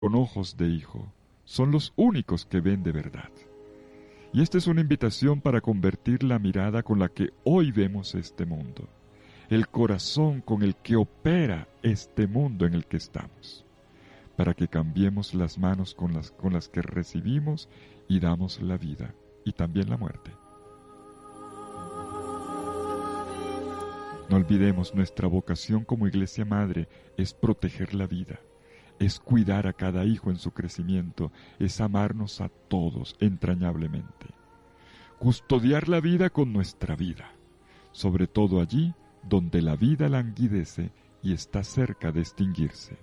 con ojos de hijo, son los únicos que ven de verdad. Y esta es una invitación para convertir la mirada con la que hoy vemos este mundo, el corazón con el que opera este mundo en el que estamos, para que cambiemos las manos con las que recibimos y damos la vida y también la muerte. No olvidemos, nuestra vocación como Iglesia Madre es proteger la vida, es cuidar a cada hijo en su crecimiento, es amarnos a todos entrañablemente. Custodiar la vida con nuestra vida, sobre todo allí donde la vida languidece y está cerca de extinguirse.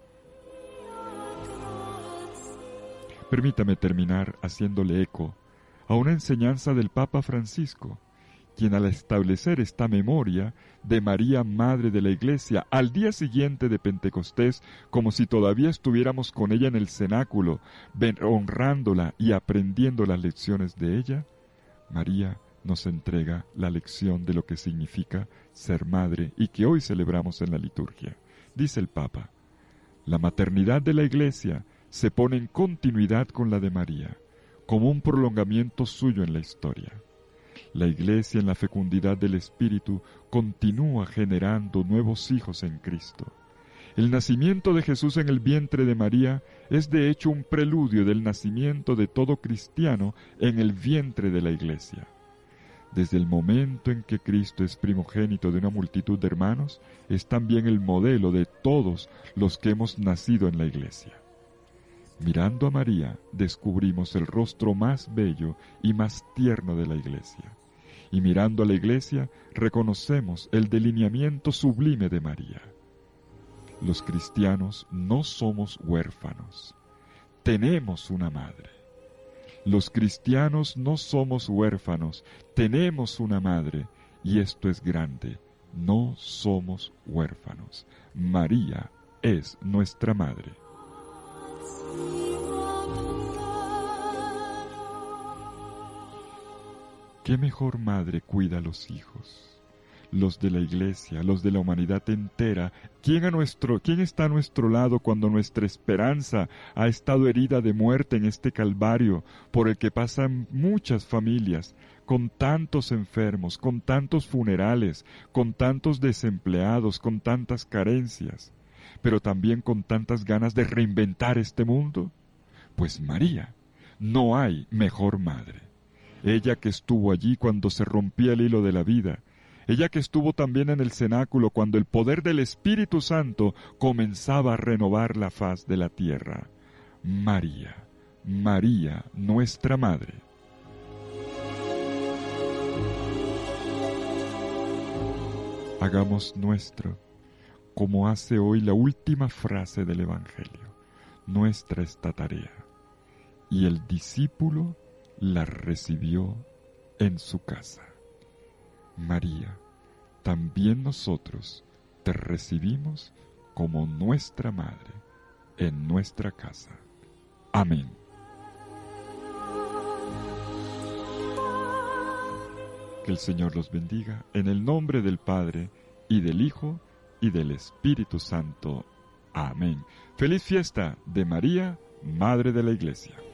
Permítame terminar haciéndole eco a una enseñanza del Papa Francisco, quien al establecer esta memoria de María, Madre de la Iglesia, al día siguiente de Pentecostés, como si todavía estuviéramos con ella en el cenáculo, honrándola y aprendiendo las lecciones de ella, María nos entrega la lección de lo que significa ser madre y que hoy celebramos en la liturgia. Dice el Papa, la maternidad de la Iglesia se pone en continuidad con la de María, como un prolongamiento suyo en la historia. La Iglesia, en la fecundidad del Espíritu, continúa generando nuevos hijos en Cristo. El nacimiento de Jesús en el vientre de María es de hecho un preludio del nacimiento de todo cristiano en el vientre de la Iglesia. Desde el momento en que Cristo es primogénito de una multitud de hermanos, es también el modelo de todos los que hemos nacido en la Iglesia. Mirando a María, descubrimos el rostro más bello y más tierno de la Iglesia. Y mirando a la Iglesia, reconocemos el delineamiento sublime de María. Los cristianos no somos huérfanos. Tenemos una madre. Los cristianos no somos huérfanos. Tenemos una madre. Y esto es grande. No somos huérfanos. María es nuestra madre. ¿Qué mejor madre cuida a los hijos? Los de la Iglesia, los de la humanidad entera. ¿Quién está a nuestro lado cuando nuestra esperanza ha estado herida de muerte en este calvario por el que pasan muchas familias, con tantos enfermos, con tantos funerales, con tantos desempleados, con tantas carencias, pero también con tantas ganas de reinventar este mundo? Pues María, no hay mejor madre. Ella que estuvo allí cuando se rompía el hilo de la vida, ella que estuvo también en el cenáculo cuando el poder del Espíritu Santo comenzaba a renovar la faz de la tierra. María, María, nuestra Madre. Hagamos nuestro, como hace hoy la última frase del Evangelio, nuestra esta tarea. Y el discípulo la recibió en su casa. María, también nosotros te recibimos como nuestra Madre en nuestra casa. Amén. Que el Señor los bendiga en el nombre del Padre, y del Hijo, y del Espíritu Santo. Amén. Feliz fiesta de María, Madre de la Iglesia.